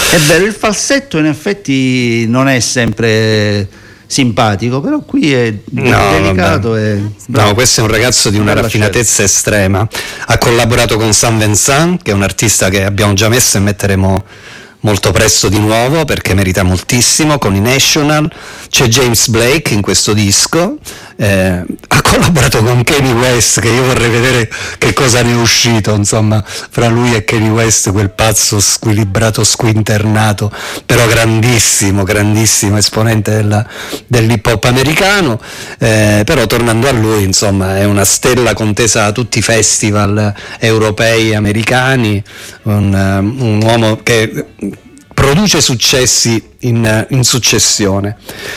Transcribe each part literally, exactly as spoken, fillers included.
È vero, il falsetto in effetti non è sempre simpatico, però qui è no, delicato e no, questo è un ragazzo di una raffinatezza estrema. Ha collaborato con Saint Vincent, che è un artista che abbiamo già messo e metteremo molto presto di nuovo perché merita moltissimo, con i National. C'è James Blake in questo disco, eh, ha collaborato con Kanye West, che io vorrei vedere che cosa ne è uscito, insomma, fra lui e Kanye West, quel pazzo squilibrato, squinternato, però grandissimo, grandissimo esponente della, dell'hip hop americano, eh, però tornando a lui, insomma, è una stella contesa a tutti i festival europei, americani, un, un uomo che produce successi in, in successione.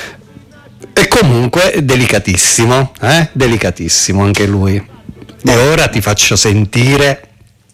E comunque delicatissimo, eh? delicatissimo anche lui. E ora ti faccio sentire,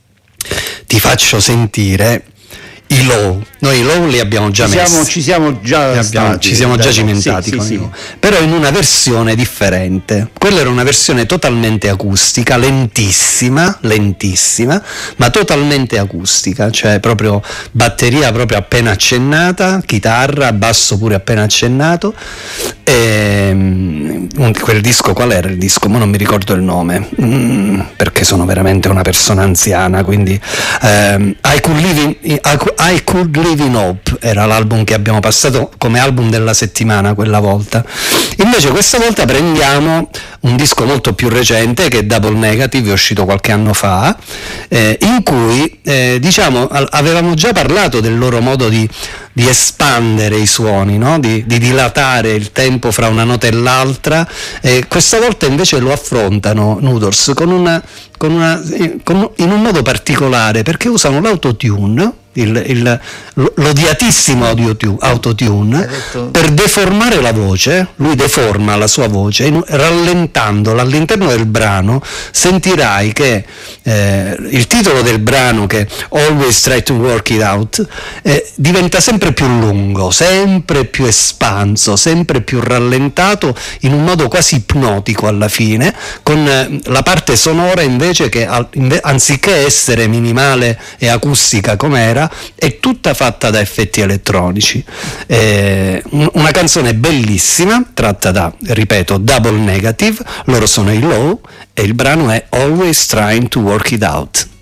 ti faccio sentire i Low. Noi i Low li abbiamo già ci messi. Siamo, ci siamo già abbiamo, stati, ci siamo già dai, cimentati sì, con sì, i sì. Low. Però in una versione differente. Quella era una versione totalmente acustica, lentissima, lentissima, ma totalmente acustica, cioè proprio batteria proprio appena accennata, chitarra, basso pure appena accennato. E, um, quel disco, qual era il disco? Ma non mi ricordo il nome, mm, perché sono veramente una persona anziana, quindi um, I Could Live in, I Could, I Could Live in Hope era l'album che abbiamo passato come album della settimana quella volta. Invece questa volta prendiamo un disco molto più recente, che è Double Negative, è uscito qualche anno fa, eh, in cui eh, diciamo avevamo già parlato del loro modo di, di espandere i suoni, no? di, di dilatare il tempo fra una nota e l'altra, e questa volta invece lo affrontano Nudors con una, con una, con, in un modo particolare, perché usano l'autotune, il, il, l'odiatissimo autotune, per deformare la voce. Lui deforma la sua voce, rallentandola. All'interno del brano sentirai che eh, il titolo del brano, che è Always Try to Work It Out, eh, diventa sempre più lungo, sempre più espanso, sempre più rallentato, in un modo quasi ipnotico alla fine, con eh, la parte sonora invece che anziché essere minimale e acustica come era, è tutta fatta da effetti elettronici. Eh, una canzone bellissima, tratta da, ripeto, Double Negative. Loro sono i Low e il brano è Always Trying to Work It Out.